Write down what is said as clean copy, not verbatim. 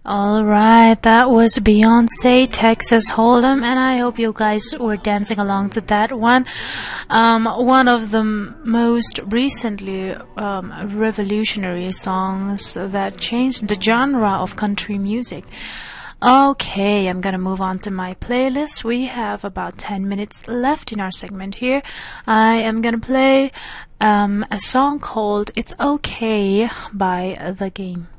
Alright, that was Beyonce, Texas Hold'em, and I hope you guys were dancing along to that one. One of the most recently revolutionary songs that changed the genre of country music. Okay, I'm gonna move on to my playlist. We have about 10 minutes left in our segment here. I am gonna play a song called It's Okay by The Game.